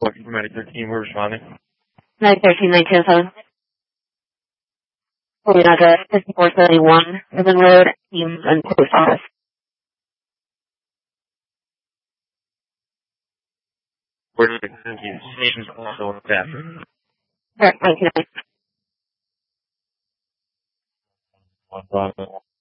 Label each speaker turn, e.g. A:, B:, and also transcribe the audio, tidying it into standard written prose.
A: Collecting from Medic 13, we're responding.
B: Medic 13, 927. Pulling address 5471, Ribbon Road, Eames, and Post Office.
A: Where did the station's also looked after?
B: Correct, 19.
A: One